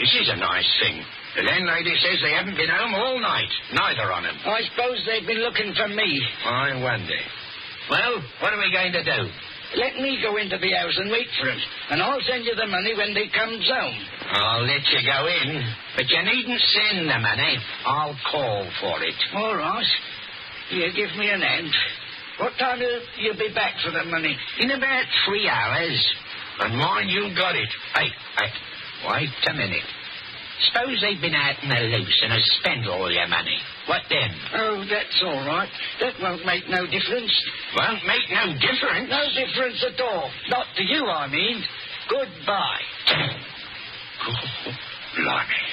this is a nice thing. The landlady says they haven't been home all night. Neither on them. I suppose they've been looking for me. I wonder. Well, what are we going to do? Let me go into the house and wait for 'em, and I'll send you the money when they comes home. I'll let you go in, but you needn't send the money. I'll call for it. All right. You give me an hand. What time will you be back for the money? In about 3 hours. And mind you got it. Hey, wait a minute. Suppose they've been out in the loose and have spent all your money. What then? Oh, that's all right. That won't make no difference. Won't make no difference? No difference at all. Not to you, I mean. Goodbye. Blimey.